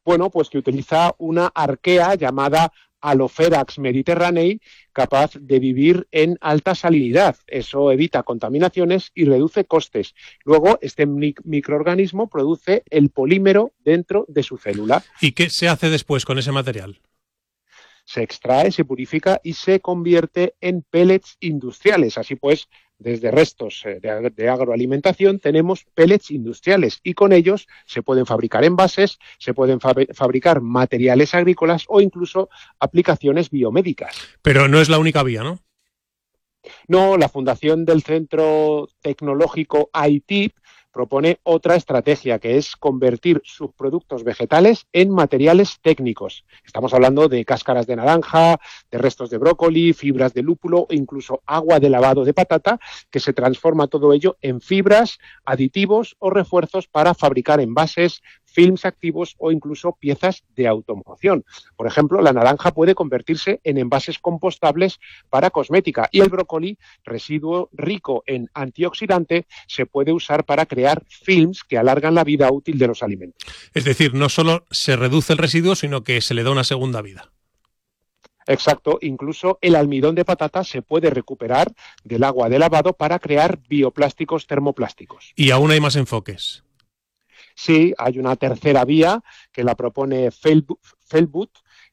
Bueno, pues que utiliza una arquea llamada Halopherax mediterranei, capaz de vivir en alta salinidad. Eso evita contaminaciones y reduce costes. Luego, este microorganismo produce el polímero dentro de su célula. ¿Y qué se hace después con ese material? Se extrae, se purifica y se convierte en pellets industriales. Así pues, desde restos de agroalimentación tenemos pellets industriales y con ellos se pueden fabricar envases, se pueden fabricar materiales agrícolas o incluso aplicaciones biomédicas. Pero no es la única vía, ¿no? No, la fundación del Centro Tecnológico ITIP propone otra estrategia, que es convertir subproductos vegetales en materiales técnicos. Estamos hablando de cáscaras de naranja, de restos de brócoli, fibras de lúpulo e incluso agua de lavado de patata, que se transforma todo ello en fibras, aditivos o refuerzos para fabricar envases, films activos o incluso piezas de automoción. Por ejemplo, la naranja puede convertirse en envases compostables para cosmética y el brócoli, residuo rico en antioxidante, se puede usar para crear films que alargan la vida útil de los alimentos. Es decir, no solo se reduce el residuo, sino que se le da una segunda vida. Exacto, incluso el almidón de patata se puede recuperar del agua de lavado para crear bioplásticos termoplásticos. Y aún hay más enfoques. Sí, hay una tercera vía que la propone Feldbutt.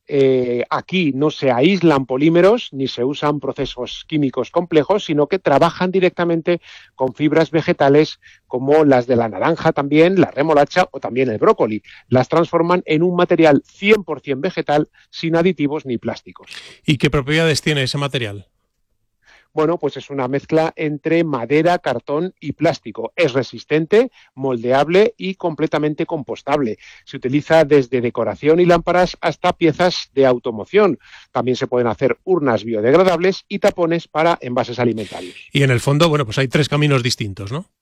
Aquí no se aíslan polímeros ni se usan procesos químicos complejos, sino que trabajan directamente con fibras vegetales como las de la naranja también, la remolacha o también el brócoli. Las transforman en un material 100% vegetal sin aditivos ni plásticos. ¿Y qué propiedades tiene ese material? Bueno, pues es una mezcla entre madera, cartón y plástico. Es resistente, moldeable y completamente compostable. Se utiliza desde decoración y lámparas hasta piezas de automoción. También se pueden hacer urnas biodegradables y tapones para envases alimentarios. Y en el fondo, bueno, pues hay tres caminos distintos, ¿no?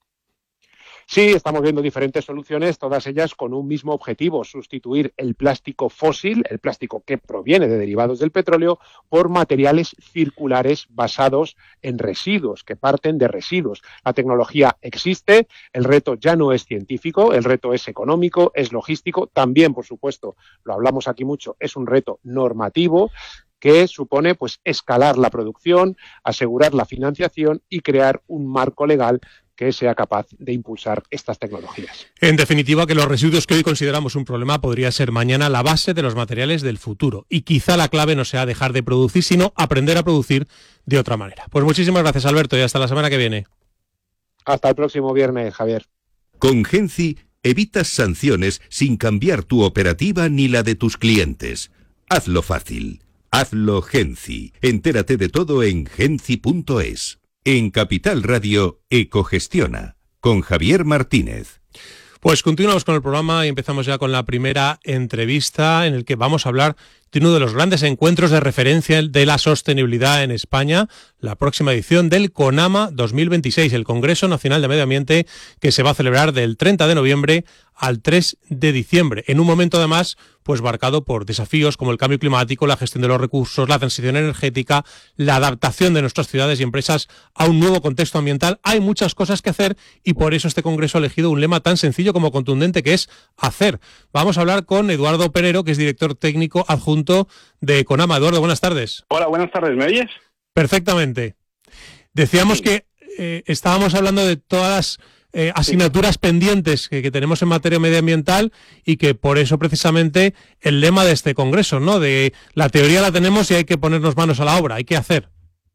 Sí, estamos viendo diferentes soluciones, todas ellas con un mismo objetivo: sustituir el plástico fósil, el plástico que proviene de derivados del petróleo, por materiales circulares basados en residuos, que parten de residuos. La tecnología existe, el reto ya no es científico, el reto es económico, es logístico, también, por supuesto, lo hablamos aquí mucho, es un reto normativo, que supone pues escalar la producción, asegurar la financiación y crear un marco legal que sea capaz de impulsar estas tecnologías. En definitiva, que los residuos que hoy consideramos un problema podría ser mañana la base de los materiales del futuro. Y quizá la clave no sea dejar de producir, sino aprender a producir de otra manera. Pues muchísimas gracias, Alberto, y hasta la semana que viene. Hasta el próximo viernes, Javier. Con Genci evitas sanciones sin cambiar tu operativa ni la de tus clientes. Hazlo fácil. Hazlo Genci. Entérate de todo en genci.es. En Capital Radio, Ecogestiona, con Javier Martínez. Pues continuamos con el programa y empezamos ya con la primera entrevista en el que vamos a hablar de uno de los grandes encuentros de referencia de la sostenibilidad en España, la próxima edición del CONAMA 2026, el Congreso Nacional de Medio Ambiente, que se va a celebrar del 30 de noviembre al 3 de diciembre, en un momento además pues marcado por desafíos como el cambio climático, la gestión de los recursos, la transición energética, la adaptación de nuestras ciudades y empresas a un nuevo contexto ambiental. Hay muchas cosas que hacer y por eso este Congreso ha elegido un lema tan sencillo como contundente, que es hacer. Vamos a hablar con Eduardo Perero, que es director técnico adjunto de CONAMA. Eduardo, buenas tardes. Hola, buenas tardes. ¿Me oyes? Perfectamente. Decíamos que estábamos hablando de todas las asignaturas pendientes que tenemos en materia medioambiental y que por eso precisamente el lema de este congreso, ¿no? De la teoría la tenemos y hay que ponernos manos a la obra, hay que hacer.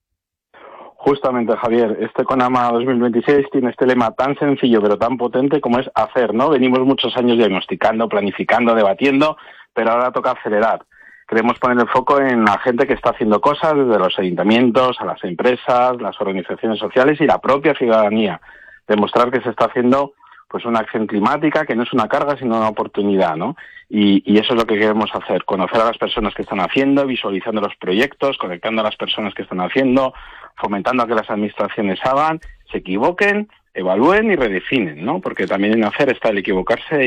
Justamente, Javier, este CONAMA 2026 tiene este lema tan sencillo pero tan potente como es hacer, ¿no? Venimos muchos años diagnosticando, planificando, debatiendo, pero ahora toca acelerar. Queremos poner el foco en la gente que está haciendo cosas, desde los ayuntamientos a las empresas, las organizaciones sociales y la propia ciudadanía. Demostrar que se está haciendo pues una acción climática que no es una carga sino una oportunidad, ¿no? Y eso es lo que queremos hacer, conocer a las personas que están haciendo, visualizando los proyectos, conectando a las personas que están haciendo, fomentando a que las administraciones hagan, se equivoquen, evalúen y redefinen, ¿no? Porque también en hacer está el equivocarse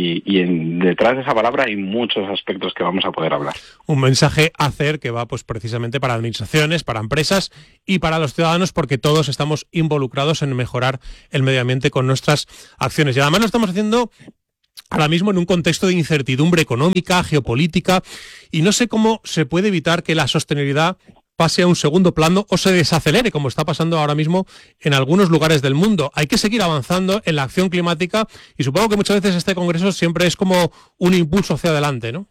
y detrás de esa palabra hay muchos aspectos que vamos a poder hablar. Un mensaje hacer que va pues precisamente para administraciones, para empresas y para los ciudadanos, porque todos estamos involucrados en mejorar el medio ambiente con nuestras acciones. Y además lo estamos haciendo ahora mismo en un contexto de incertidumbre económica, geopolítica, y no sé cómo se puede evitar que la sostenibilidad pase a un segundo plano o se desacelere, como está pasando ahora mismo en algunos lugares del mundo. Hay que seguir avanzando en la acción climática y supongo que muchas veces este congreso siempre es como un impulso hacia adelante, ¿no?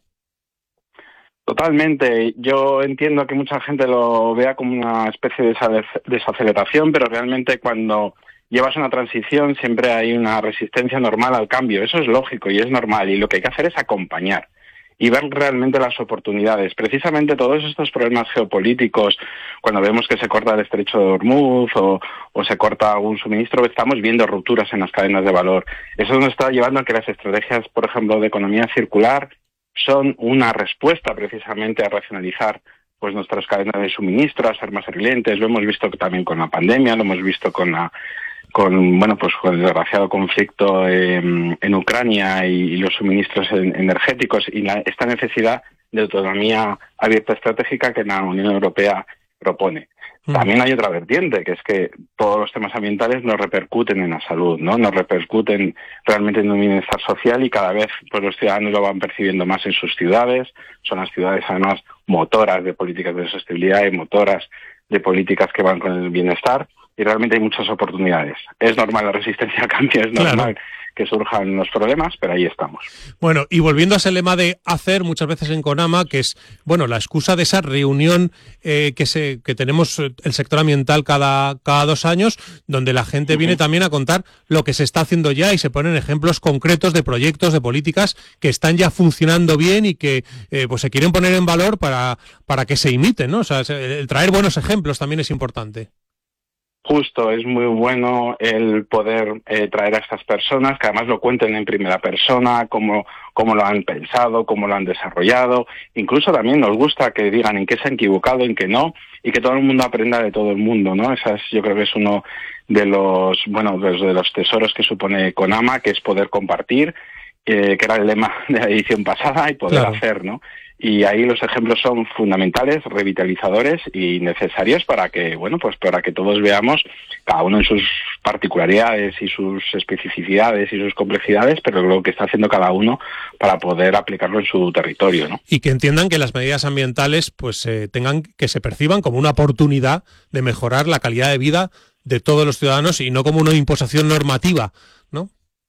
Totalmente. Yo entiendo que mucha gente lo vea como una especie de desaceleración, pero realmente cuando llevas una transición siempre hay una resistencia normal al cambio. Eso es lógico y es normal, y lo que hay que hacer es acompañar y ver realmente las oportunidades. Precisamente todos estos problemas geopolíticos, cuando vemos que se corta el estrecho de Hormuz o se corta algún suministro, estamos viendo rupturas en las cadenas de valor. Eso nos está llevando a que las estrategias, por ejemplo, de economía circular, son una respuesta precisamente a racionalizar pues nuestras cadenas de suministro, a ser más resilientes. Lo hemos visto también con la pandemia, lo hemos visto con el desgraciado conflicto en Ucrania y los suministros energéticos y esta necesidad de autonomía abierta estratégica que la Unión Europea propone. También hay otra vertiente, que es que todos los temas ambientales nos repercuten en la salud, ¿no? Nos repercuten realmente en un bienestar social y cada vez pues los ciudadanos lo van percibiendo más en sus ciudades. Son las ciudades además motoras de políticas de sostenibilidad y motoras de políticas que van con el bienestar, y realmente hay muchas oportunidades. Es normal la resistencia al cambio, es normal que surjan los problemas, pero ahí estamos. Bueno, y volviendo a ese lema de hacer muchas veces en CONAMA, que es, bueno, la excusa de esa reunión que tenemos el sector ambiental cada 2 años, donde la gente viene también a contar lo que se está haciendo ya y se ponen ejemplos concretos de proyectos, de políticas que están ya funcionando bien y que pues se quieren poner en valor para que se imiten, ¿no? O sea, el traer buenos ejemplos también es importante. Justo, es muy bueno el poder traer a estas personas, que además lo cuenten en primera persona, cómo lo han pensado, cómo lo han desarrollado. Incluso también nos gusta que digan en qué se han equivocado, en qué no, y que todo el mundo aprenda de todo el mundo, ¿no? Yo creo que es uno de los tesoros que supone CONAMA, que es poder compartir, que era el lema de la edición pasada, y poder hacer, ¿no? Y ahí los ejemplos son fundamentales, revitalizadores y necesarios para que todos veamos, cada uno en sus particularidades y sus especificidades y sus complejidades, pero lo que está haciendo cada uno para poder aplicarlo en su territorio, ¿no? Y que entiendan que las medidas ambientales pues se perciban como una oportunidad de mejorar la calidad de vida de todos los ciudadanos y no como una imposición normativa, ¿no?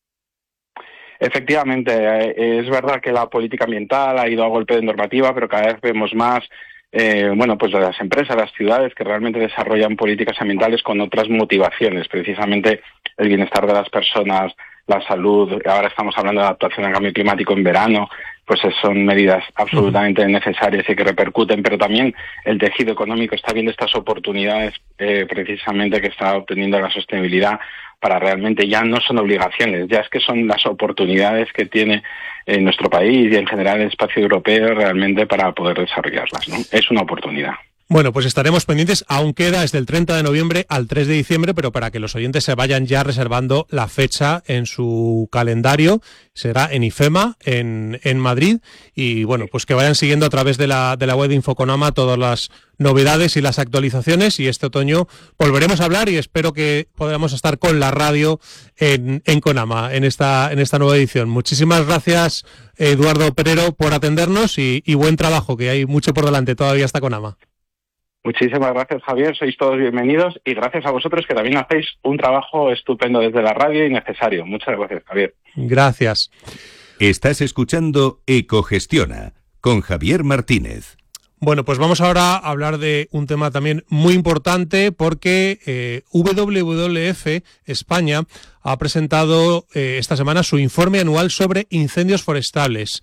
Efectivamente, es verdad que la política ambiental ha ido a golpe de normativa, pero cada vez vemos más de las empresas, las ciudades que realmente desarrollan políticas ambientales con otras motivaciones, precisamente el bienestar de las personas, la salud. Ahora estamos hablando de adaptación al cambio climático en verano, pues son medidas absolutamente necesarias y que repercuten, pero también el tejido económico está viendo estas oportunidades precisamente que está obteniendo la sostenibilidad para realmente ya no son obligaciones, ya es que son las oportunidades que tiene nuestro país y en general el espacio europeo realmente para poder desarrollarlas, ¿no? Es una oportunidad. Bueno, pues estaremos pendientes, aún queda desde el 30 de noviembre al 3 de diciembre, pero para que los oyentes se vayan ya reservando la fecha en su calendario, será en IFEMA, en Madrid, y bueno, pues que vayan siguiendo a través de la web de Infoconama todas las novedades y las actualizaciones, y este otoño volveremos a hablar y espero que podamos estar con la radio en Conama, en esta nueva edición. Muchísimas gracias, Eduardo Perero, por atendernos y buen trabajo, que hay mucho por delante todavía hasta Conama. Muchísimas gracias, Javier, sois todos bienvenidos y gracias a vosotros que también hacéis un trabajo estupendo desde la radio y necesario. Muchas gracias, Javier. Gracias. Estás escuchando Ecogestiona con Javier Martínez. Bueno, pues vamos ahora a hablar de un tema también muy importante porque WWF España ha presentado esta semana su informe anual sobre incendios forestales.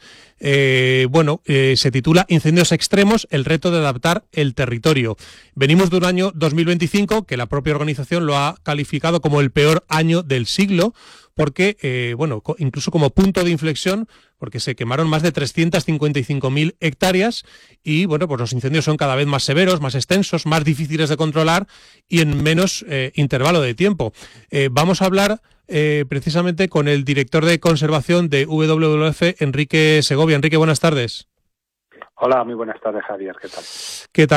Se titula Incendios extremos, el reto de adaptar el territorio. Venimos de un año 2025 que la propia organización lo ha calificado como el peor año del siglo porque, incluso como punto de inflexión, porque se quemaron más de 355.000 hectáreas y, pues los incendios son cada vez más severos, más extensos, más difíciles de controlar y en menos intervalo de tiempo. Vamos a hablar precisamente con el director de conservación de WWF, Enrique Segovia. Enrique, buenas tardes. Hola, muy buenas tardes, Javier. ¿Qué tal? ¿Qué tal?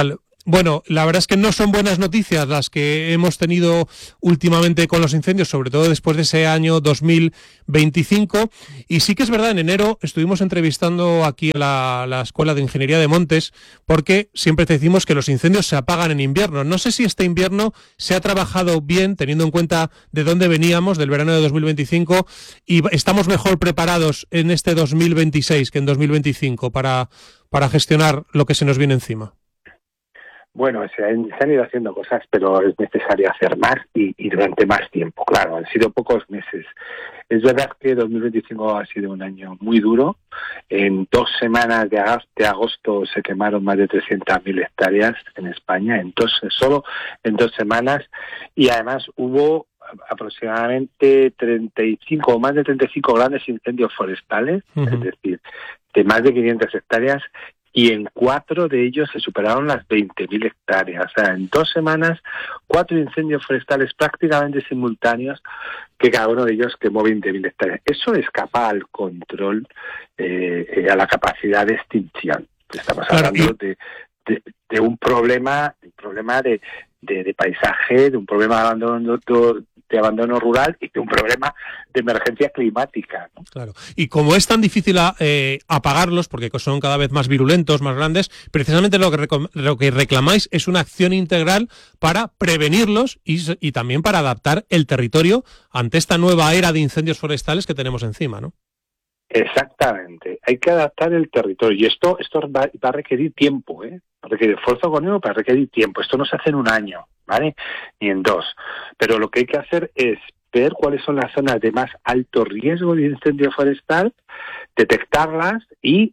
Bueno, la verdad es que no son buenas noticias las que hemos tenido últimamente con los incendios, sobre todo después de ese año 2025. Y sí que es verdad, en enero estuvimos entrevistando aquí a la Escuela de Ingeniería de Montes, porque siempre te decimos que los incendios se apagan en invierno. No sé si este invierno se ha trabajado bien, teniendo en cuenta de dónde veníamos, del verano de 2025, y estamos mejor preparados en este 2026 que en 2025 para gestionar lo que se nos viene encima. Bueno, se han ido haciendo cosas, pero es necesario hacer más y durante más tiempo. Claro, han sido pocos meses. Es verdad que 2025 ha sido un año muy duro. En 2 semanas de agosto se quemaron más de 300.000 hectáreas en España, solo en 2 semanas. Y además hubo aproximadamente 35 o más de 35 grandes incendios forestales, es decir, de más de 500 hectáreas. Y en 4 de ellos se superaron las 20.000 hectáreas. O sea, en 2 semanas, 4 incendios forestales prácticamente simultáneos, que cada uno de ellos quemó 20.000 hectáreas. Eso escapa al control, a la capacidad de extinción. Estamos hablando de un problema de paisaje, de un problema de abandono rural y de un problema de emergencia climática, ¿no? Claro. Y como es tan difícil apagarlos, porque son cada vez más virulentos, más grandes, precisamente lo que reclamáis es una acción integral para prevenirlos y también para adaptar el territorio ante esta nueva era de incendios forestales que tenemos encima, ¿no? Exactamente. Hay que adaptar el territorio. Y esto va a requerir tiempo, Va a requerir esfuerzo económico, pero va a requerir tiempo. Esto no se hace en 1 año, ¿vale? Ni en 2. Pero lo que hay que hacer es ver cuáles son las zonas de más alto riesgo de incendio forestal, detectarlas y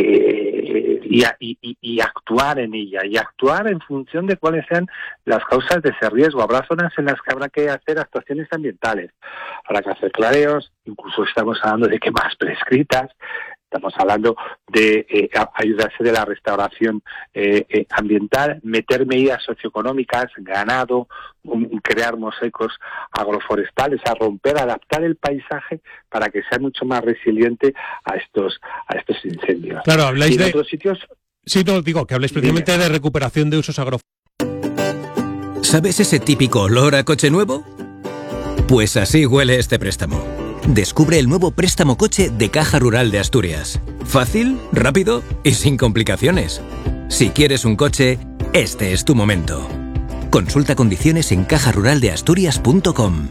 actuar en ella, y actuar en función de cuáles sean las causas de ese riesgo. Habrá zonas en las que habrá que hacer actuaciones ambientales, habrá que hacer clareos, incluso estamos hablando de quemas prescritas. Estamos hablando de ayudarse de la restauración ambiental, meter medidas socioeconómicas, ganado, crear mosaicos agroforestales, a adaptar el paisaje para que sea mucho más resiliente a estos incendios. Claro, habláis de otros sitios. Sí, no digo que habláis precisamente de recuperación de usos ¿Sabes ese típico olor a coche nuevo? Pues así huele este préstamo. Descubre el nuevo préstamo coche de Caja Rural de Asturias. Fácil, rápido y sin complicaciones. Si quieres un coche, este es tu momento. Consulta condiciones en cajaruraldeasturias.com.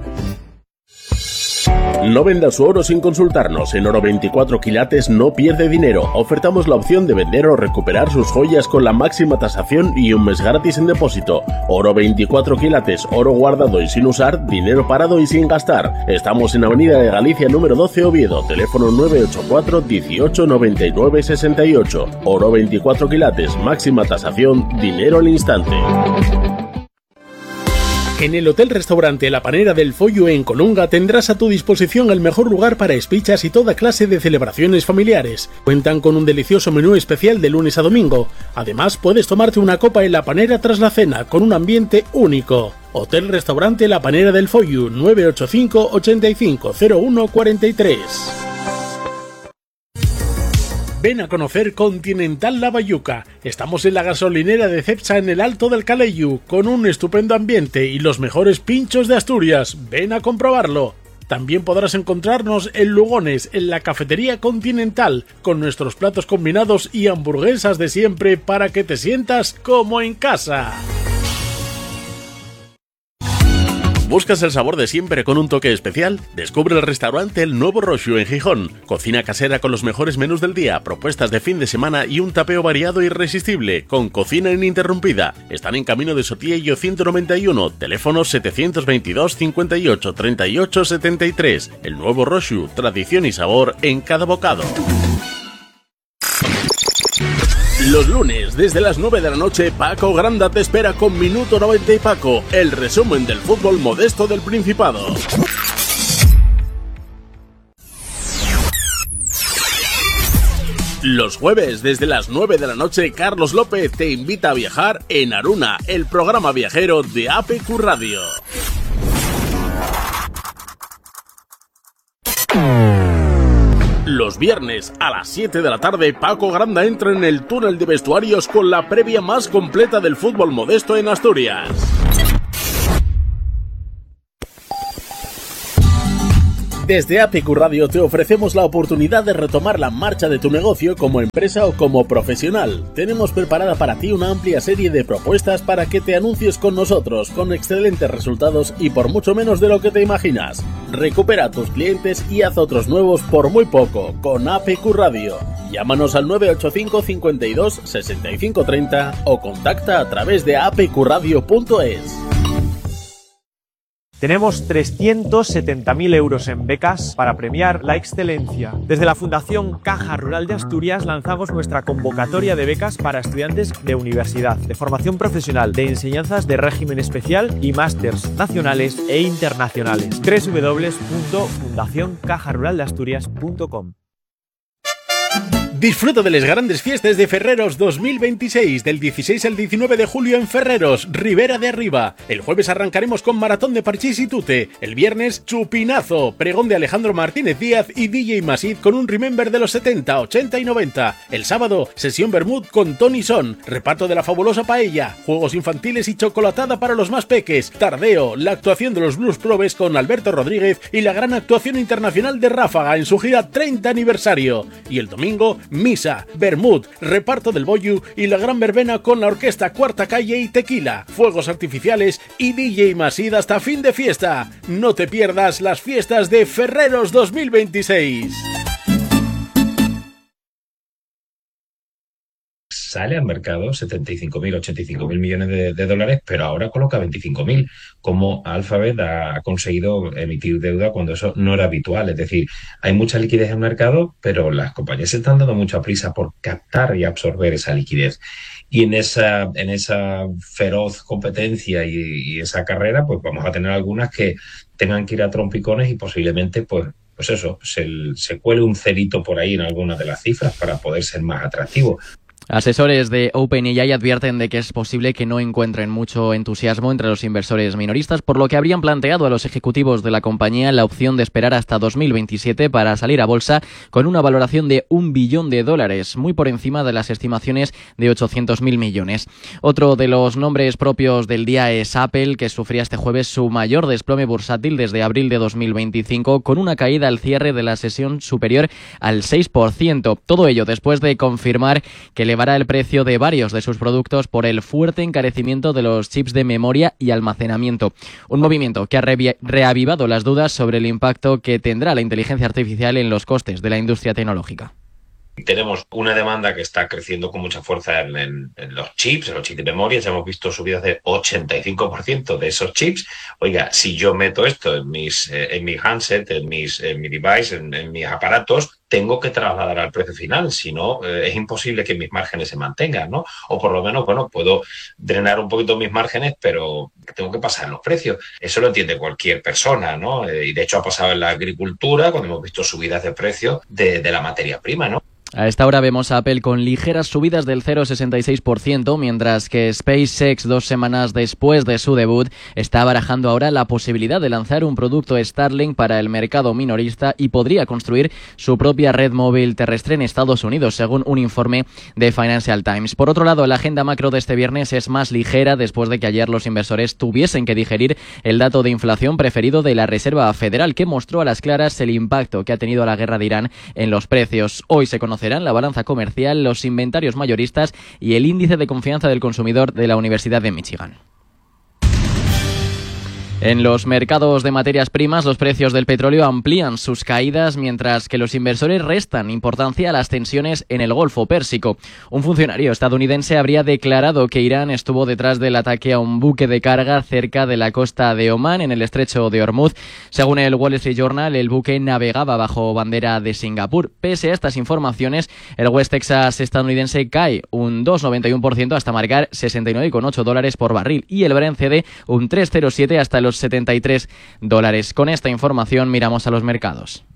No venda su oro sin consultarnos. En Oro 24 quilates no pierde dinero. Ofertamos la opción de vender o recuperar sus joyas con la máxima tasación y un mes gratis en depósito. Oro 24 quilates, oro guardado y sin usar, dinero parado y sin gastar. Estamos en Avenida de Galicia número 12 Oviedo, teléfono 984 18 99 68. Oro 24 quilates, máxima tasación, dinero al instante. En el Hotel-Restaurante La Panera del Follo en Colunga tendrás a tu disposición el mejor lugar para espichas y toda clase de celebraciones familiares. Cuentan con un delicioso menú especial de lunes a domingo. Además, puedes tomarte una copa en La Panera tras la cena, con un ambiente único. Hotel-Restaurante La Panera del Follo, 985 85 01 43. Ven a conocer Continental La Bayuca. Estamos en la gasolinera de Cepsa en el Alto del Caleyu, con un estupendo ambiente y los mejores pinchos de Asturias. Ven a comprobarlo. También podrás encontrarnos en Lugones, en la cafetería Continental, con nuestros platos combinados y hamburguesas de siempre para que te sientas como en casa. ¿Buscas el sabor de siempre con un toque especial? Descubre el restaurante El Nuevo Roxu en Gijón. Cocina casera con los mejores menús del día, propuestas de fin de semana y un tapeo variado e irresistible, con cocina ininterrumpida. Están en Camino de Sotillo 191, teléfono 722 58 38 73. El Nuevo Roxu, tradición y sabor en cada bocado. Los lunes, desde las 9 de la noche, Paco Granda te espera con Minuto 90 y Paco, el resumen del fútbol modesto del Principado. Los jueves, desde las 9 de la noche, Carlos López te invita a viajar en Aruna, el programa viajero de APQ Radio. Los viernes a las 7 de la tarde, Paco Granda entra en el túnel de vestuarios con la previa más completa del fútbol modesto en Asturias. Desde APQ Radio te ofrecemos la oportunidad de retomar la marcha de tu negocio como empresa o como profesional. Tenemos preparada para ti una amplia serie de propuestas para que te anuncies con nosotros, con excelentes resultados y por mucho menos de lo que te imaginas. Recupera a tus clientes y haz otros nuevos por muy poco con APQ Radio. Llámanos al 985 52 65 30 o contacta a través de apqradio.es. Tenemos 370.000 euros en becas para premiar la excelencia. Desde la Fundación Caja Rural de Asturias lanzamos nuestra convocatoria de becas para estudiantes de universidad, de formación profesional, de enseñanzas de régimen especial y másters nacionales e internacionales. www.fundacioncajaruraldeasturias.com. Disfruta de las grandes fiestas de Ferreros 2026, del 16 al 19 de julio en Ferreros, Ribera de Arriba. El jueves arrancaremos con maratón de parchís y tute. El viernes, chupinazo, pregón de Alejandro Martínez Díaz y DJ Masid con un remember de los 70, 80 y 90. El sábado, sesión Bermud con Tony Son, reparto de la fabulosa paella, juegos infantiles y chocolatada para los más peques. Tardeo, la actuación de los Blues Probes con Alberto Rodríguez y la gran actuación internacional de Ráfaga en su gira 30 aniversario. Y el domingo, misa, Bermud, reparto del Boyu y la gran verbena con la orquesta Cuarta Calle y Tequila, fuegos artificiales y DJ Masid hasta fin de fiesta. No te pierdas las fiestas de Ferreros 2026. Sale al mercado 75.000, 85.000 millones de dólares, pero ahora coloca 25.000. Como Alphabet ha conseguido emitir deuda cuando eso no era habitual. Es decir, hay mucha liquidez en el mercado, pero las compañías se están dando mucha prisa por captar y absorber esa liquidez. Y en esa feroz competencia y esa carrera, pues vamos a tener algunas que tengan que ir a trompicones y posiblemente, pues eso, se cuele un cerito por ahí en algunas de las cifras para poder ser más atractivo. Asesores de OpenAI advierten de que es posible que no encuentren mucho entusiasmo entre los inversores minoristas, por lo que habrían planteado a los ejecutivos de la compañía la opción de esperar hasta 2027 para salir a bolsa con una valoración de $1 billón, muy por encima de las estimaciones de 800.000 millones. Otro de los nombres propios del día es Apple, que sufría este jueves su mayor desplome bursátil desde abril de 2025, con una caída al cierre de la sesión superior al 6%. Todo ello después de confirmar que elevará el precio de varios de sus productos por el fuerte encarecimiento de los chips de memoria y almacenamiento. Un movimiento que ha reavivado las dudas sobre el impacto que tendrá la inteligencia artificial en los costes de la industria tecnológica. Tenemos una demanda que está creciendo con mucha fuerza en los chips de memoria. Ya hemos visto subidas de 85% de esos chips. Oiga, si yo meto esto en mi handset, en mi device, en mis aparatos, tengo que trasladar al precio final. Si no, es imposible que mis márgenes se mantengan, ¿no? O por lo menos, puedo drenar un poquito mis márgenes, pero tengo que pasar los precios. Eso lo entiende cualquier persona, ¿no? Y de hecho ha pasado en la agricultura cuando hemos visto subidas de precios de la materia prima, ¿no? A esta hora vemos a Apple con ligeras subidas del 0,66%, mientras que SpaceX, 2 semanas después de su debut, está barajando ahora la posibilidad de lanzar un producto Starlink para el mercado minorista y podría construir su propia red móvil terrestre en Estados Unidos, según un informe de Financial Times. Por otro lado, la agenda macro de este viernes es más ligera después de que ayer los inversores tuviesen que digerir el dato de inflación preferido de la Reserva Federal, que mostró a las claras el impacto que ha tenido la guerra de Irán en los precios. Hoy se conocerán la balanza comercial, los inventarios mayoristas y el índice de confianza del consumidor de la Universidad de Michigan. En los mercados de materias primas, los precios del petróleo amplían sus caídas, mientras que los inversores restan importancia a las tensiones en el Golfo Pérsico. Un funcionario estadounidense habría declarado que Irán estuvo detrás del ataque a un buque de carga cerca de la costa de Omán, en el estrecho de Hormuz. Según el Wall Street Journal, el buque navegaba bajo bandera de Singapur. Pese a estas informaciones, el West Texas estadounidense cae un 2,91% hasta marcar $69,8 por barril y el Brent cede un 3,07 hasta los $73. Con esta información miramos a los mercados.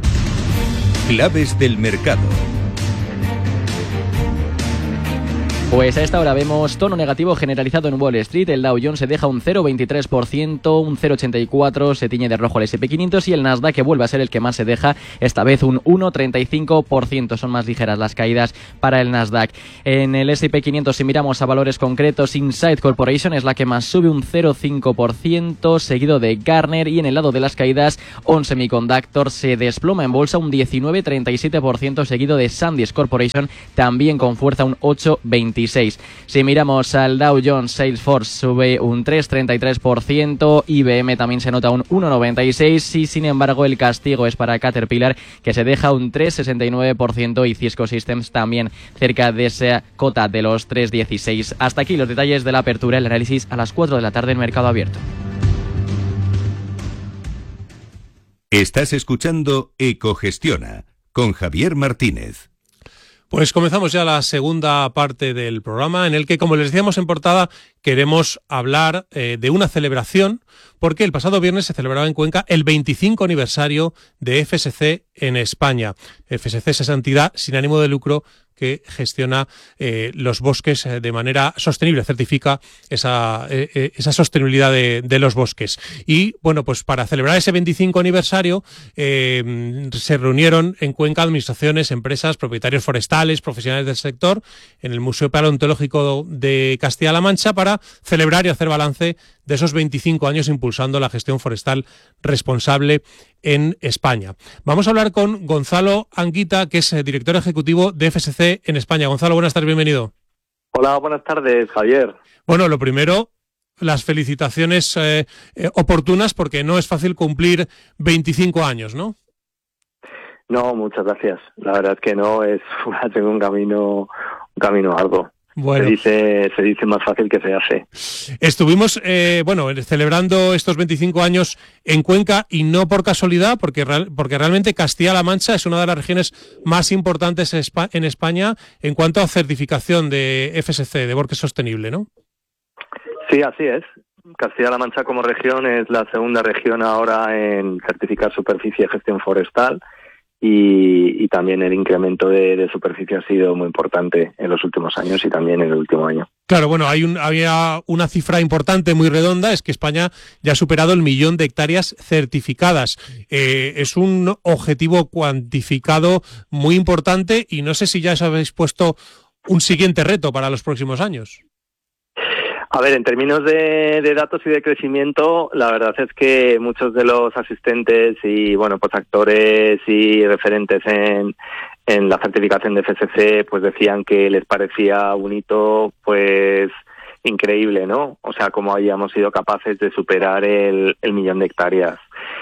Claves del mercado. Pues a esta hora vemos tono negativo generalizado en Wall Street. El Dow Jones se deja un 0,23%, un 0,84%, se tiñe de rojo el S&P 500 y el Nasdaq, que vuelve a ser el que más se deja, esta vez un 1,35%. Son más ligeras las caídas para el Nasdaq. En el S&P 500, si miramos a valores concretos, Insight Corporation es la que más sube, un 0,5%, seguido de Gartner, y en el lado de las caídas, ON Semiconductor se desploma en bolsa un 19,37%, seguido de Sandisk Corporation, también con fuerza, un 8,26%. Si miramos al Dow Jones, Salesforce sube un 3,33%, IBM también se nota un 1,96%, y sin embargo el castigo es para Caterpillar, que se deja un 3,69%, y Cisco Systems también cerca de esa cota de los 3,16%. Hasta aquí los detalles de la apertura, el análisis a las 4 de la tarde en Mercado Abierto. Estás escuchando Ecogestiona con Javier Martínez. Pues comenzamos ya la segunda parte del programa, en el que, como les decíamos en portada, queremos hablar de una celebración, porque el pasado viernes se celebraba en Cuenca el 25 aniversario de FSC en España. FSC es esa entidad sin ánimo de lucro que gestiona los bosques de manera sostenible, certifica esa sostenibilidad de los bosques. Y bueno, pues para celebrar ese 25 aniversario se reunieron en Cuenca administraciones, empresas, propietarios forestales, profesionales del sector, en el Museo Paleontológico de Castilla-La Mancha, para celebrar y hacer balance de esos 25 años impulsando la gestión forestal responsable en España. Vamos a hablar con Gonzalo Anguita, que es director ejecutivo de FSC en España. Gonzalo, buenas tardes, bienvenido. Hola, buenas tardes, Javier. Bueno, lo primero, las felicitaciones oportunas, porque no es fácil cumplir 25 años, ¿no? No, muchas gracias. La verdad es que no, es un camino arduo. Bueno. Se dice más fácil que se hace. Estuvimos celebrando estos 25 años en Cuenca, y no por casualidad, porque realmente Castilla-La Mancha es una de las regiones más importantes en España en cuanto a certificación de FSC, de bosque sostenible, ¿no? Sí, así es. Castilla-La Mancha como región es la segunda región ahora en certificar superficie de gestión forestal. Y también el incremento de superficie ha sido muy importante en los últimos años y también en el último año. Claro, bueno, había una cifra importante, muy redonda, es que España ya ha superado el 1.000.000 de hectáreas certificadas. Es un objetivo cuantificado muy importante, y no sé si ya os habéis puesto un siguiente reto para los próximos años. A ver, en términos de datos y de crecimiento, la verdad es que muchos de los asistentes y, bueno, pues actores y referentes en la certificación de FSC, pues decían que les parecía un hito, pues, increíble, ¿no? O sea, cómo habíamos sido capaces de superar el 1.000.000 de hectáreas.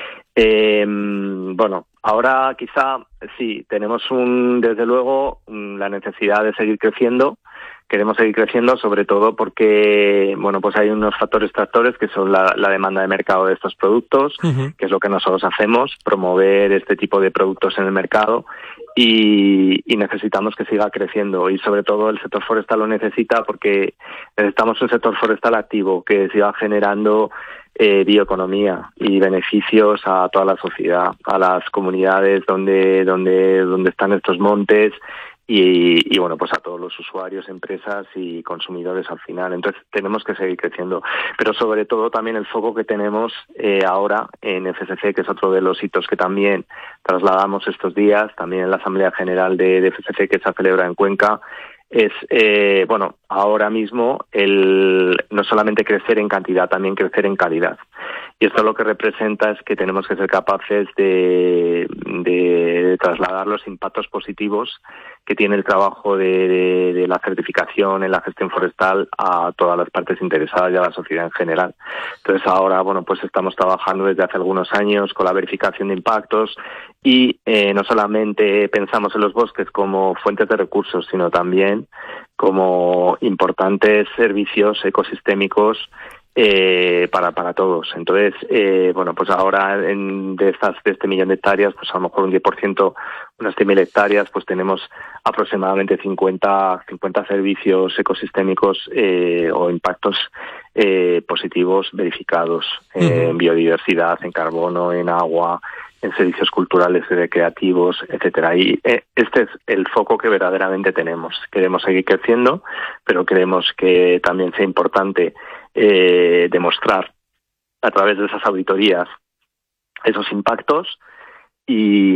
Bueno, ahora quizá sí, tenemos desde luego, la necesidad de seguir creciendo. Queremos seguir creciendo, sobre todo porque, bueno, pues hay unos factores tractores que son la demanda de mercado de estos productos, que es lo que nosotros hacemos, promover este tipo de productos en el mercado, y necesitamos que siga creciendo, y sobre todo el sector forestal lo necesita, porque necesitamos un sector forestal activo que siga generando bioeconomía y beneficios a toda la sociedad, a las comunidades donde están estos montes, y bueno, pues a todos los usuarios, empresas y consumidores al final. Entonces tenemos que seguir creciendo, pero sobre todo también el foco que tenemos ahora en FSC, que es otro de los hitos que también trasladamos estos días, también en la Asamblea General de FSC que se celebra en Cuenca, es, bueno, ahora mismo no solamente crecer en cantidad, también crecer en calidad. Y esto lo que representa es que tenemos que ser capaces de trasladar los impactos positivos que tiene el trabajo de la certificación en la gestión forestal a todas las partes interesadas y a la sociedad en general. Entonces ahora, bueno, pues estamos trabajando desde hace algunos años con la verificación de impactos, y no solamente pensamos en los bosques como fuentes de recursos, sino también como importantes servicios ecosistémicos para todos. Entonces, bueno, pues ahora de este 1.000.000 de hectáreas, pues a lo mejor un 10%, unas 100.000 hectáreas, pues tenemos aproximadamente 50 servicios ecosistémicos o impactos positivos verificados en biodiversidad, en carbono, en agua, en servicios culturales y recreativos, etcétera. Y este es el foco que verdaderamente tenemos. Queremos seguir creciendo, pero creemos que también sea importante demostrar a través de esas auditorías esos impactos y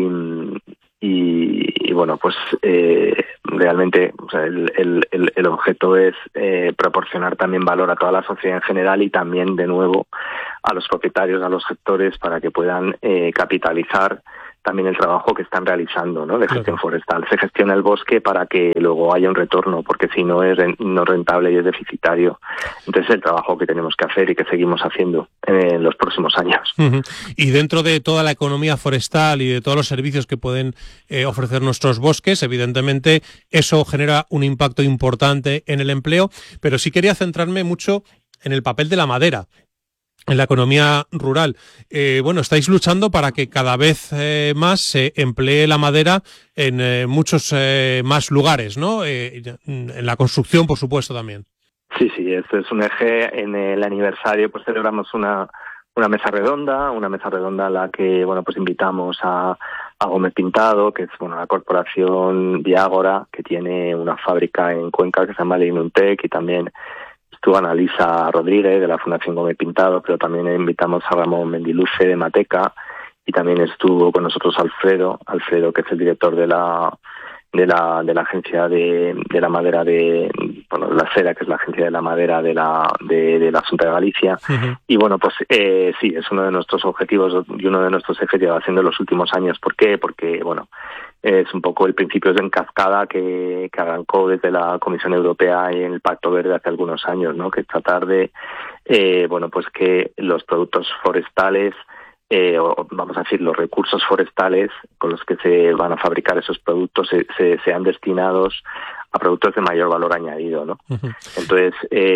bueno, pues realmente, o sea, el objeto es proporcionar también valor a toda la sociedad en general y también, de nuevo, a los propietarios, a los gestores, para que puedan capitalizar también el trabajo que están realizando, ¿no?, de gestión forestal. Se gestiona el bosque para que luego haya un retorno, porque si no es no rentable y es deficitario. Entonces, el trabajo que tenemos que hacer y que seguimos haciendo en los próximos años. Y dentro de toda la economía forestal y de todos los servicios que pueden ofrecer nuestros bosques, evidentemente eso genera un impacto importante en el empleo, pero sí quería centrarme mucho en el papel de la madera en la economía rural. Bueno, estáis luchando para que cada vez más se emplee la madera en muchos más lugares, ¿no? En la construcción, por supuesto, también. Sí, este es un eje. En el aniversario pues celebramos una mesa redonda a la que, bueno, pues invitamos a Gómez Pintado, que es, bueno, la corporación Viágora, que tiene una fábrica en Cuenca que se llama Leinuntec, y también estuvo Analisa Rodríguez de la Fundación Gómez Pintado, pero también invitamos a Ramón Mendiluce de Mateca, y también estuvo con nosotros Alfredo, que es el director de la agencia de la madera la SERA, que es la agencia de la madera de la Xunta de Galicia. Y bueno, pues sí, es uno de nuestros objetivos y uno de nuestros ejes lleva haciendo en los últimos años. ¿Por qué? Porque, bueno, es un poco el principio en cascada que arrancó desde la Comisión Europea y en el Pacto Verde hace algunos años, ¿no?, que es tratar de, bueno, pues que los productos forestales, o vamos a decir, los recursos forestales con los que se van a fabricar esos productos sean destinados a productos de mayor valor añadido, ¿no? Entonces,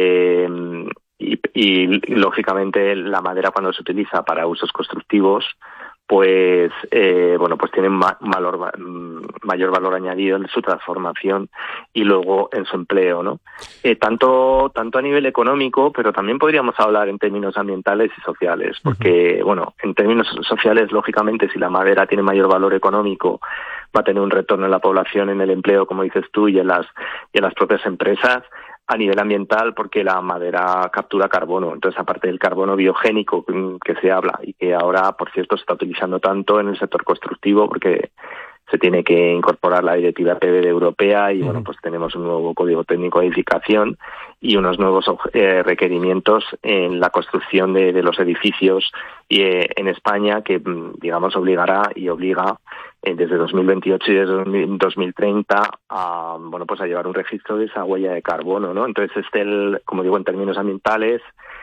y lógicamente la madera, cuando se utiliza para usos constructivos, pues bueno, pues tienen mayor valor añadido en su transformación y luego en su empleo, ¿no? Tanto a nivel económico, pero también podríamos hablar en términos ambientales y sociales, porque, bueno, en términos sociales, lógicamente, si la madera tiene mayor valor económico, va a tener un retorno en la población, en el empleo, como dices tú, y en las propias empresas. A nivel ambiental, porque la madera captura carbono. Entonces, aparte del carbono biogénico que se habla y que ahora, por cierto, se está utilizando tanto en el sector constructivo, porque se tiene que incorporar la directiva PVD europea y, bueno, pues tenemos un nuevo código técnico de edificación y unos nuevos requerimientos en la construcción de los edificios en España, que, digamos, obligará y obliga desde 2028 y desde 2030 a, bueno, pues a llevar un registro de esa huella de carbono, ¿no? Entonces, como digo, en términos ambientales,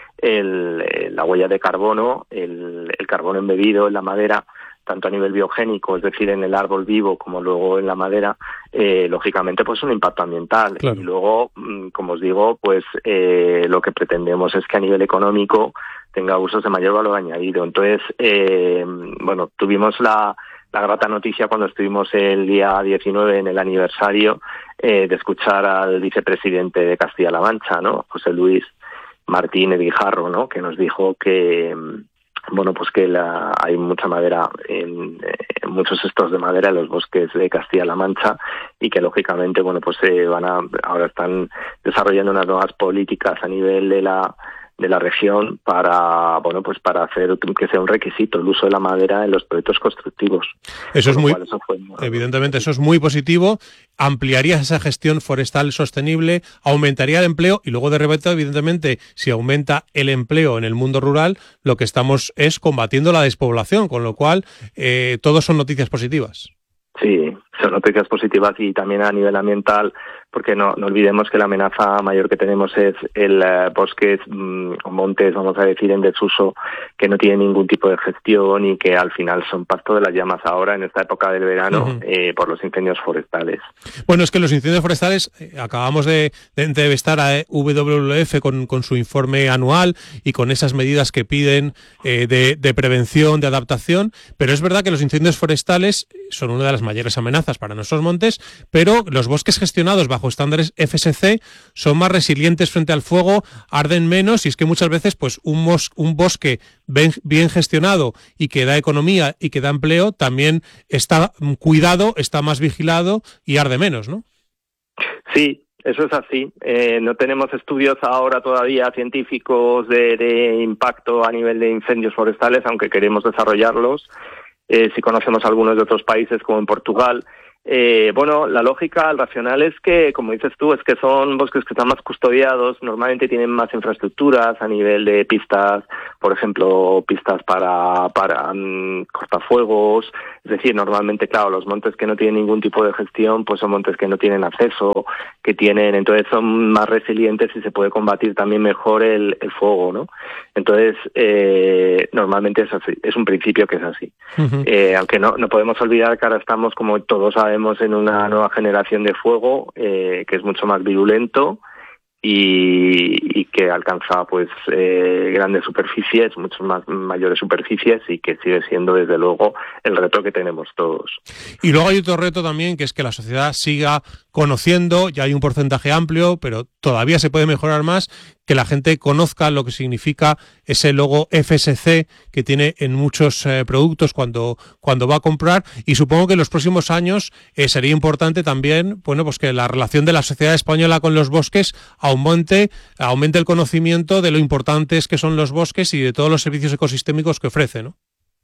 la huella de carbono, el carbono embebido en la madera, tanto a nivel biogénico, es decir, en el árbol vivo, como luego en la madera, lógicamente, pues un impacto ambiental. Claro. Y luego, como os digo, pues lo que pretendemos es que a nivel económico tenga usos de mayor valor añadido. Entonces, bueno, tuvimos la grata noticia cuando estuvimos el día 19 en el aniversario de escuchar al vicepresidente de Castilla-La Mancha, ¿no?, José Luis Martínez Guijarro, ¿no?, que nos dijo que, bueno, pues que hay mucha madera, muchos estos de madera en los bosques de Castilla-La Mancha, y que lógicamente, bueno, pues ahora están desarrollando unas nuevas políticas a nivel de la región para, bueno, pues para hacer que sea un requisito el uso de la madera en los proyectos constructivos. Eso es evidentemente, eso es muy positivo. Ampliaría esa gestión forestal sostenible, aumentaría el empleo y luego de repente, evidentemente, si aumenta el empleo en el mundo rural, lo que estamos es combatiendo la despoblación, con lo cual todos son noticias positivas. Sí, son noticias positivas, y también a nivel ambiental, porque no olvidemos que la amenaza mayor que tenemos es el bosques o montes, vamos a decir, en desuso, que no tienen ningún tipo de gestión y que al final son pasto de las llamas ahora en esta época del verano por los incendios forestales. Bueno, es que los incendios forestales, acabamos de entrevistar a WWF con su informe anual y con esas medidas que piden de prevención, de adaptación, pero es verdad que los incendios forestales son una de las mayores amenazas para nuestros montes, pero los bosques gestionados bajo estándares FSC son más resilientes frente al fuego, arden menos, y es que muchas veces pues un bosque bien gestionado y que da economía y que da empleo también está cuidado, está más vigilado y arde menos, ¿no? Sí. Eso es así. No tenemos estudios ahora todavía científicos de impacto a nivel de incendios forestales, aunque queremos desarrollarlos. Si conocemos algunos de otros países, como en Portugal. Bueno, la lógica, el racional es que, como dices tú, es que son bosques que están más custodiados, normalmente tienen más infraestructuras a nivel de pistas, por ejemplo, pistas para cortafuegos. Es decir, normalmente, claro, los montes que no tienen ningún tipo de gestión, pues son montes que no tienen acceso, entonces son más resilientes y se puede combatir también mejor el fuego, ¿no? Entonces, normalmente es así, es un principio que es así. Uh-huh. Aunque no podemos olvidar que ahora estamos, como todos sabemos, en una nueva generación de fuego que es mucho más virulento y que alcanza pues grandes superficies, mucho más mayores superficies, y que sigue siendo desde luego el reto que tenemos todos. Y luego hay otro reto también, que es que la sociedad siga conociendo, ya hay un porcentaje amplio, pero todavía se puede mejorar más, que la gente conozca lo que significa ese logo FSC que tiene en muchos productos cuando va a comprar, y supongo que en los próximos años sería importante también, bueno, pues que la relación de la sociedad española con los bosques aumente el conocimiento de lo importantes que son los bosques y de todos los servicios ecosistémicos que ofrece, ¿no?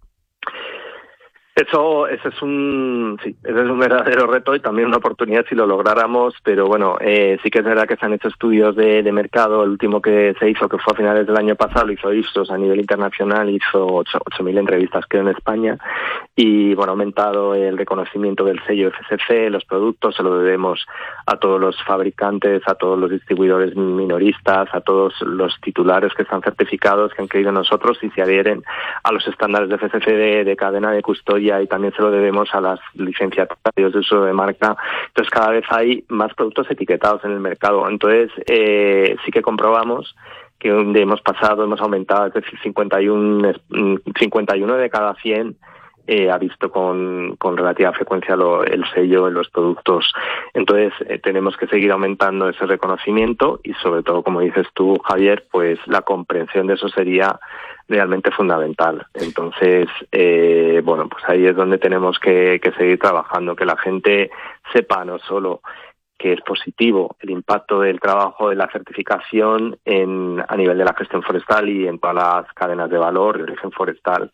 Ese es un verdadero reto y también una oportunidad si lo lográramos, pero bueno, sí que es verdad que se han hecho estudios de mercado. El último que se hizo, que fue a finales del año pasado, lo hizo Ipsos a nivel internacional, hizo 8.000 entrevistas, creo, en España, y bueno, ha aumentado el reconocimiento del sello FSC. Los productos se lo debemos a todos los fabricantes, a todos los distribuidores minoristas, a todos los titulares que están certificados, que han creído en nosotros y se adhieren a los estándares de FSC de cadena de custodia, y también se lo debemos a las licenciatarios de uso de marca. Entonces cada vez hay más productos etiquetados en el mercado. Entonces sí que comprobamos que hemos aumentado, es decir, 51 de cada 100 ha visto con relativa frecuencia el sello en los productos. Entonces tenemos que seguir aumentando ese reconocimiento y, sobre todo, como dices tú, Javier, pues la comprensión de eso sería realmente fundamental. Entonces, bueno, pues ahí es donde tenemos que seguir trabajando, que la gente sepa no solo que es positivo el impacto del trabajo de la certificación a nivel de la gestión forestal y en todas las cadenas de valor de origen forestal,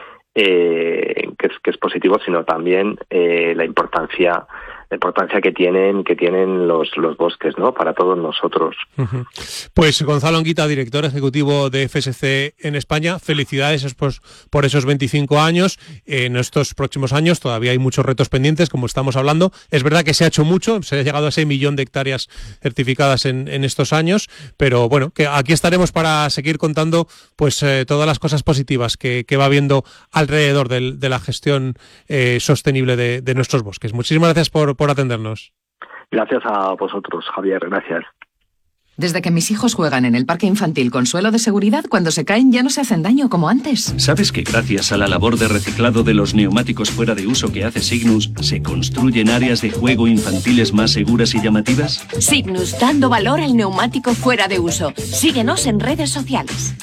que es positivo, sino también la importancia que tienen los bosques, ¿no?, para todos nosotros. Uh-huh. Pues Gonzalo Anguita, director ejecutivo de FSC en España, felicidades por esos 25 años. En estos próximos años todavía hay muchos retos pendientes, como estamos hablando. Es verdad que se ha hecho mucho, se ha llegado a ese 1 millón de hectáreas certificadas en estos años, pero bueno, que aquí estaremos para seguir contando pues todas las cosas positivas que va habiendo alrededor de la gestión sostenible de nuestros bosques. Muchísimas gracias por atendernos. Gracias a vosotros, Javier, gracias. Desde que mis hijos juegan en el parque infantil con suelo de seguridad, cuando se caen ya no se hacen daño como antes. ¿Sabes que gracias a la labor de reciclado de los neumáticos fuera de uso que hace Signus, se construyen áreas de juego infantiles más seguras y llamativas? Signus, dando valor al neumático fuera de uso. Síguenos en redes sociales.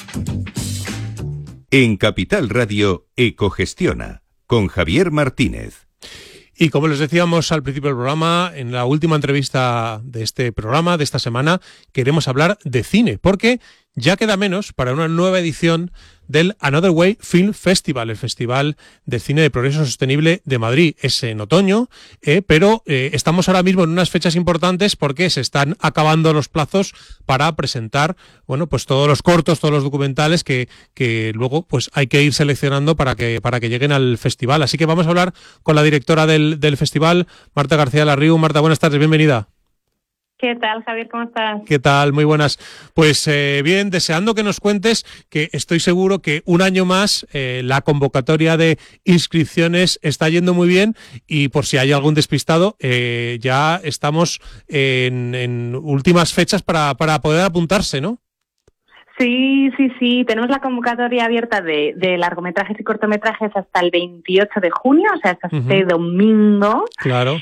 En Capital Radio, Ecogestiona, con Javier Martínez. Y como les decíamos al principio del programa, en la última entrevista de este programa, de esta semana, queremos hablar de cine, porque ya queda menos para una nueva edición del Another Way Film Festival, el Festival de Cine de Progreso Sostenible de Madrid. Es en otoño, pero estamos ahora mismo en unas fechas importantes porque se están acabando los plazos para presentar, bueno, pues todos los cortos, todos los documentales que luego pues hay que ir seleccionando para que lleguen al festival. Así que vamos a hablar con la directora del festival, Marta García Larriu. Marta, buenas tardes, bienvenida. ¿Qué tal, Javier? ¿Cómo estás? ¿Qué tal? Muy buenas. Pues bien, deseando que nos cuentes, que estoy seguro que un año más la convocatoria de inscripciones está yendo muy bien, y por si hay algún despistado, ya estamos en últimas fechas para poder apuntarse, ¿no? Sí. Tenemos la convocatoria abierta de largometrajes y cortometrajes hasta el 28 de junio, o sea, hasta este domingo. Claro.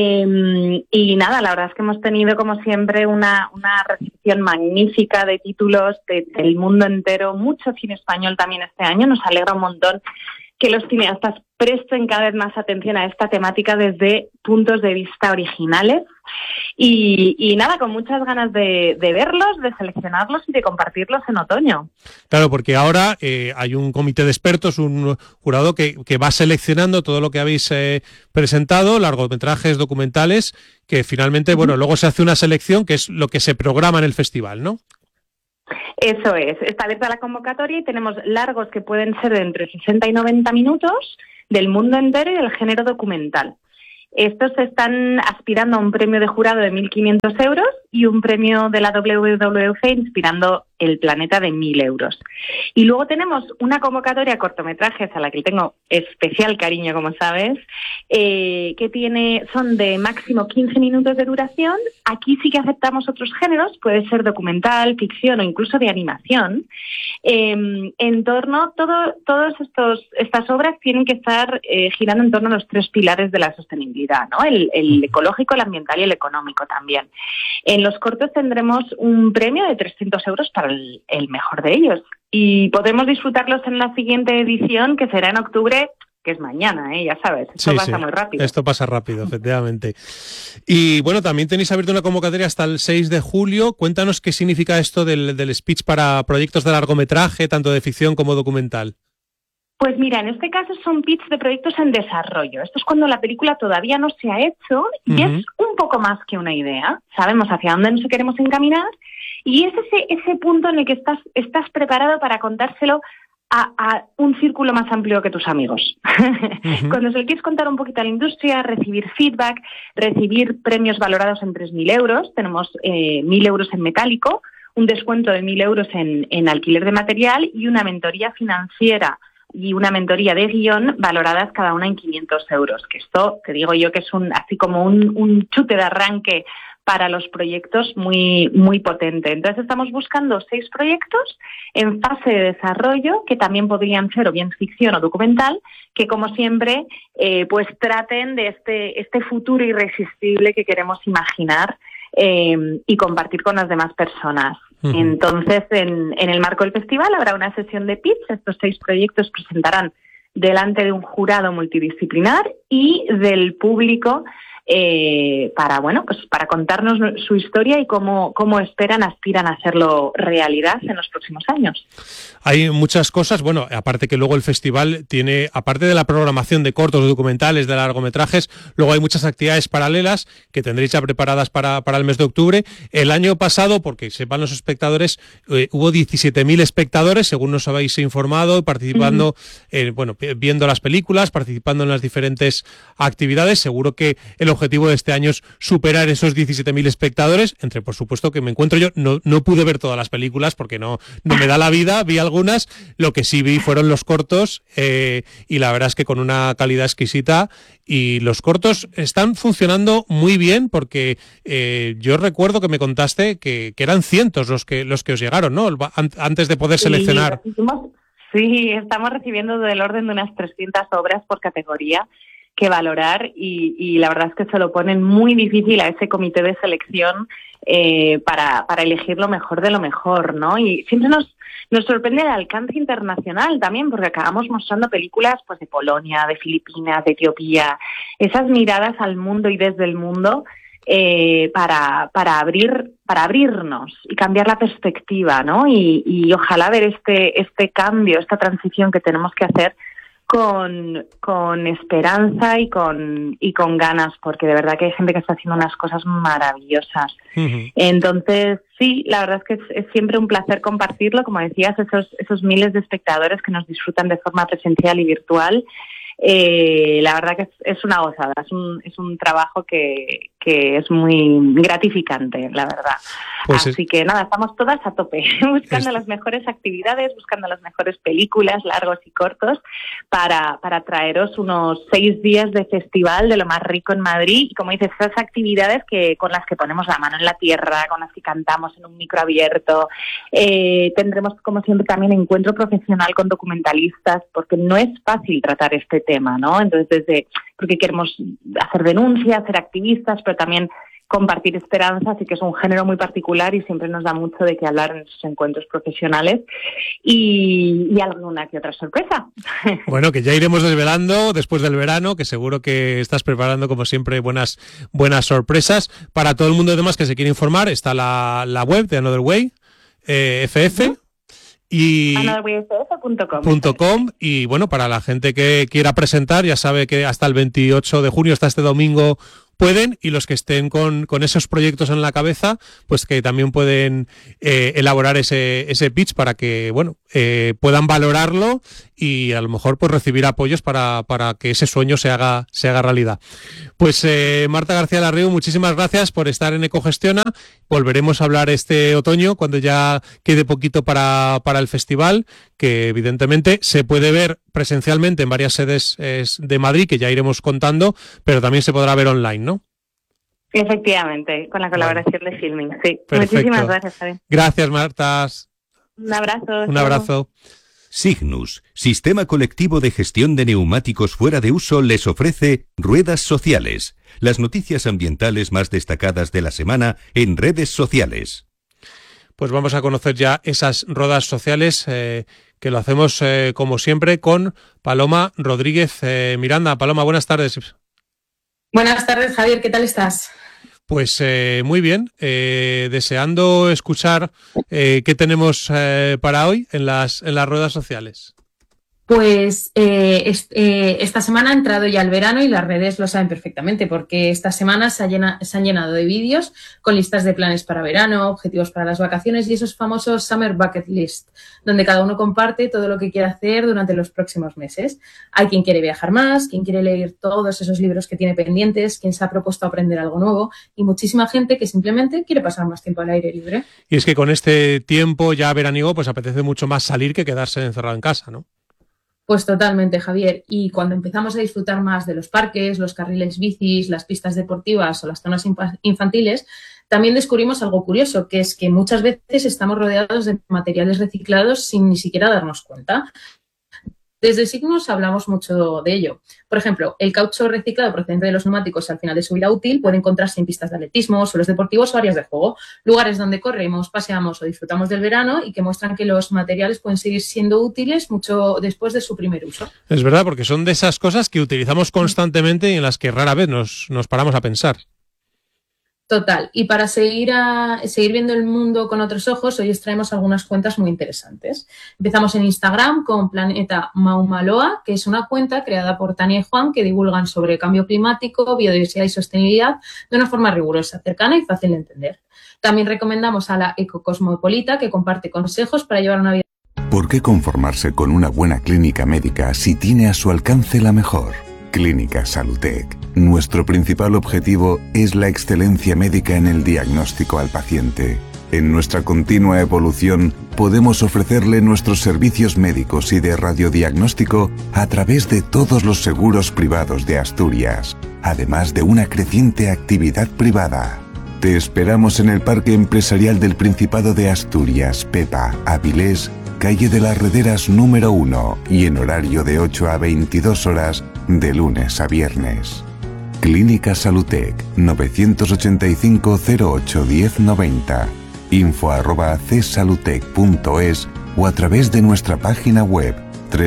Y nada, la verdad es que hemos tenido, como siempre, una recepción magnífica de títulos del mundo entero, mucho cine español también este año. Nos alegra un montón que los cineastas presten cada vez más atención a esta temática desde puntos de vista originales y nada, con muchas ganas de verlos, de seleccionarlos y de compartirlos en otoño. Claro, porque ahora hay un comité de expertos, un jurado que va seleccionando todo lo que habéis presentado, largometrajes, documentales, que finalmente, bueno, luego se hace una selección que es lo que se programa en el festival, ¿no? Eso es, está abierta la convocatoria y tenemos largos que pueden ser de entre 60 y 90 minutos del mundo entero y del género documental. Estos están aspirando a un premio de jurado de 1.500 euros y un premio de la WWF inspirando el planeta de 1.000 euros. Y luego tenemos una convocatoria a cortometrajes a la que tengo especial cariño, como sabes, que son de máximo 15 minutos de duración. Aquí sí que aceptamos otros géneros, puede ser documental, ficción o incluso de animación. En torno, todas estas obras tienen que estar girando en torno a los 3 pilares de la sostenibilidad, ¿no? El ecológico, el ambiental y el económico también. En los cortos tendremos un premio de 300 euros para el mejor de ellos. Y podremos disfrutarlos en la siguiente edición, que será en octubre, que es mañana, ya sabes. Esto pasa muy rápido. Esto pasa rápido, efectivamente. Y bueno, también tenéis abierto una convocatoria hasta el 6 de julio. Cuéntanos qué significa esto del speech para proyectos de largometraje, tanto de ficción como documental. Pues mira, en este caso son pitch de proyectos en desarrollo. Esto es cuando la película todavía no se ha hecho y es un poco más que una idea. Sabemos hacia dónde nos queremos encaminar y es ese punto en el que estás preparado para contárselo a un círculo más amplio que tus amigos. Cuando se le quieres contar un poquito a la industria, recibir feedback, recibir premios valorados en 3.000 euros, tenemos 1.000 euros en metálico, un descuento de 1.000 euros en alquiler de material y una mentoría financiera y una mentoría de guión valoradas cada una en 500 euros, que esto te digo yo que es así como un chute de arranque para los proyectos muy, muy potente. Entonces estamos buscando 6 proyectos en fase de desarrollo que también podrían ser o bien ficción o documental, que como siempre pues traten de este futuro irresistible que queremos imaginar y compartir con las demás personas. Entonces, en el marco del festival habrá una sesión de pitch. Estos 6 proyectos presentarán delante de un jurado multidisciplinar y del público para contarnos su historia y cómo aspiran a hacerlo realidad en los próximos años. Hay muchas cosas, bueno, aparte que luego el festival tiene, aparte de la programación de cortos, de documentales, de largometrajes, luego hay muchas actividades paralelas que tendréis ya preparadas para el mes de octubre. El año pasado, porque sepan los espectadores, hubo 17.000 espectadores, según nos habéis informado, participando, viendo las películas, participando en las diferentes actividades. Seguro que el objetivo de este año es superar esos 17.000 espectadores, entre por supuesto que me encuentro yo, no pude ver todas las películas porque no me da la vida, vi algunas, lo que sí vi fueron los cortos y la verdad es que con una calidad exquisita, y los cortos están funcionando muy bien porque yo recuerdo que me contaste que eran cientos los que os llegaron, ¿no? Antes de poder seleccionar. Sí, estamos recibiendo del orden de unas 300 obras por categoría que valorar y la verdad es que se lo ponen muy difícil a ese comité de selección para elegir lo mejor de lo mejor, ¿no? Y siempre nos sorprende el alcance internacional también, porque acabamos mostrando películas pues de Polonia, de Filipinas, de Etiopía, esas miradas al mundo y desde el mundo para abrirnos y cambiar la perspectiva, ¿no? Y ojalá ver este cambio, esta transición que tenemos que hacer con esperanza y con ganas, porque de verdad que hay gente que está haciendo unas cosas maravillosas. Entonces, sí, la verdad es que es siempre un placer compartirlo, como decías, esos miles de espectadores que nos disfrutan de forma presencial y virtual. La verdad que es una gozada, es un trabajo que que es muy gratificante, la verdad. Pues así que nada, estamos todas a tope, buscando las mejores actividades, buscando las mejores películas, largos y cortos, para traeros unos 6 días de festival de lo más rico en Madrid. Y como dices, esas actividades con las que ponemos la mano en la tierra, con las que cantamos en un micro abierto. Tendremos, como siempre, también encuentro profesional con documentalistas, porque no es fácil tratar este tema, ¿no? Entonces, porque queremos hacer denuncias, ser activistas, pero también compartir esperanza, así que es un género muy particular y siempre nos da mucho de qué hablar en esos encuentros profesionales y alguna que otra sorpresa. Bueno, que ya iremos desvelando después del verano, que seguro que estás preparando como siempre buenas sorpresas. Para todo el mundo además que se quiere informar, está la web de Another Way, FF. Y anotherwayff.com. Y bueno, para la gente que quiera presentar, ya sabe que hasta el 28 de junio, hasta este domingo, pueden, y los que estén con esos proyectos en la cabeza, pues que también pueden elaborar ese pitch para que, bueno, puedan valorarlo y a lo mejor pues recibir apoyos para que ese sueño se haga realidad. Pues Marta García Larriu, muchísimas gracias por estar en Ecogestiona. Volveremos a hablar este otoño cuando ya quede poquito para el festival, que evidentemente se puede ver presencialmente en varias sedes de Madrid, que ya iremos contando, pero también se podrá ver online, ¿no? Efectivamente, con la colaboración de Filming, sí. Perfecto. Muchísimas gracias, Javier. Gracias, Marta. Un abrazo. Un abrazo. Signus, Sistema Colectivo de Gestión de Neumáticos Fuera de Uso, les ofrece Ruedas Sociales, las noticias ambientales más destacadas de la semana en redes sociales. Pues vamos a conocer ya esas ruedas sociales, que lo hacemos como siempre con Paloma Rodríguez Miranda. Paloma, buenas tardes. Buenas tardes, Javier, ¿qué tal estás? Pues muy bien, deseando escuchar qué tenemos para hoy en las ruedas sociales. Pues esta semana ha entrado ya el verano y las redes lo saben perfectamente, porque esta semana se han llenado de vídeos con listas de planes para verano, objetivos para las vacaciones y esos famosos Summer Bucket List, donde cada uno comparte todo lo que quiere hacer durante los próximos meses. Hay quien quiere viajar más, quien quiere leer todos esos libros que tiene pendientes, quien se ha propuesto aprender algo nuevo y muchísima gente que simplemente quiere pasar más tiempo al aire libre. Y es que con este tiempo ya veraniego pues apetece mucho más salir que quedarse encerrado en casa, ¿no? Pues totalmente, Javier. Y cuando empezamos a disfrutar más de los parques, los carriles bicis, las pistas deportivas o las zonas infantiles, también descubrimos algo curioso, que es que muchas veces estamos rodeados de materiales reciclados sin ni siquiera darnos cuenta. Desde Signus hablamos mucho de ello. Por ejemplo, el caucho reciclado procedente de los neumáticos al final de su vida útil puede encontrarse en pistas de atletismo, suelos deportivos o áreas de juego, lugares donde corremos, paseamos o disfrutamos del verano y que muestran que los materiales pueden seguir siendo útiles mucho después de su primer uso. Es verdad, porque son de esas cosas que utilizamos constantemente y en las que rara vez nos paramos a pensar. Total. Y para seguir viendo el mundo con otros ojos, hoy os traemos algunas cuentas muy interesantes. Empezamos en Instagram con Planeta Maumaloa, que es una cuenta creada por Tania y Juan que divulgan sobre cambio climático, biodiversidad y sostenibilidad de una forma rigurosa, cercana y fácil de entender. También recomendamos a la Ecocosmopolita, que comparte consejos para llevar una vida. ¿Por qué conformarse con una buena clínica médica si tiene a su alcance la mejor? Clínica Salutec. Nuestro principal objetivo es la excelencia médica en el diagnóstico al paciente. En nuestra continua evolución, podemos ofrecerle nuestros servicios médicos y de radiodiagnóstico a través de todos los seguros privados de Asturias, además de una creciente actividad privada. Te esperamos en el Parque Empresarial del Principado de Asturias, Pepa, Avilés, calle de las Rederas número 1 y en horario de 8 a 22 horas de lunes a viernes. Clínica Salutec, 985 08 1090, info@csalutec.es o a través de nuestra página web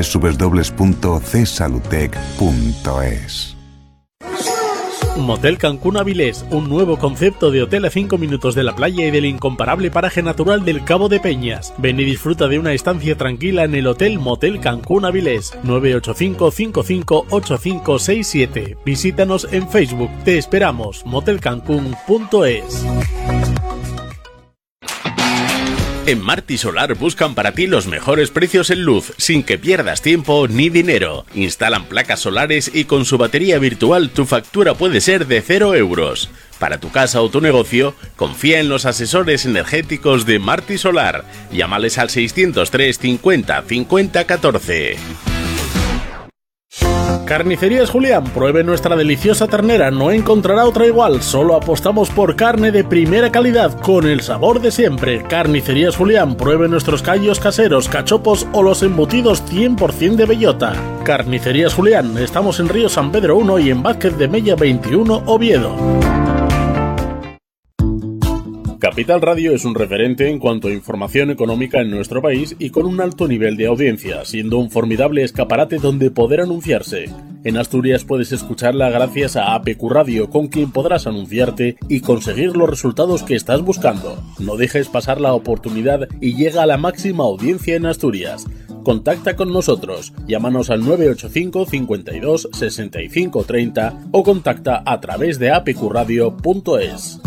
www.csalutec.es. Motel Cancún Avilés, un nuevo concepto de hotel a 5 minutos de la playa y del incomparable paraje natural del Cabo de Peñas. Ven y disfruta de una estancia tranquila en el Hotel Motel Cancún Avilés, 985 55 8567. Visítanos en Facebook. Te esperamos. motelcancún.es. En Marti Solar buscan para ti los mejores precios en luz, sin que pierdas tiempo ni dinero. Instalan placas solares y con su batería virtual tu factura puede ser de 0 euros. Para tu casa o tu negocio, confía en los asesores energéticos de Marti Solar. Llámales al 603 50 50 14. Carnicerías Julián, pruebe nuestra deliciosa ternera, no encontrará otra igual, solo apostamos por carne de primera calidad, con el sabor de siempre. Carnicerías Julián, pruebe nuestros callos caseros, cachopos o los embutidos 100% de bellota. Carnicerías Julián, estamos en Río San Pedro 1 y en Vázquez de Mella 21, Oviedo. Capital Radio es un referente en cuanto a información económica en nuestro país y con un alto nivel de audiencia, siendo un formidable escaparate donde poder anunciarse. En Asturias puedes escucharla gracias a APQ Radio, con quien podrás anunciarte y conseguir los resultados que estás buscando. No dejes pasar la oportunidad y llega a la máxima audiencia en Asturias. Contacta con nosotros, llámanos al 985 52 65 30 o contacta a través de apqradio.es.